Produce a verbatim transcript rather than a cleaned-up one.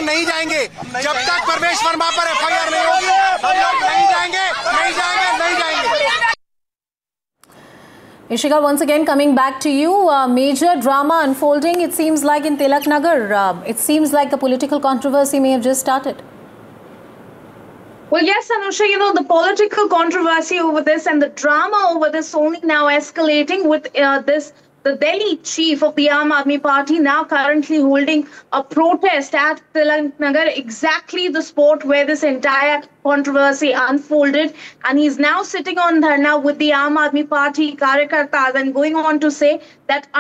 नहीं जाएंगे। जब तक परवेश वर्मा पर एफ आई आर नहीं होगी हम लोग नहीं जाएंगे, नहीं जाएंगे, नहीं जाएंगे। Ishika, once again coming back to you, uh, major drama unfolding, it seems like in Tilak Nagar. Uh, it seems like a political controversy may have just started. Well, yes, Anusha, you know, the political controversy over this and the drama over this only now escalating with uh, this, the Delhi chief of the Aam Aadmi Party now currently holding a protest at Tilak Nagar, exactly the spot where this entire controversy unfolded. And he's now sitting on dharna with the Aam Aadmi Party Karyakartas and going on to say that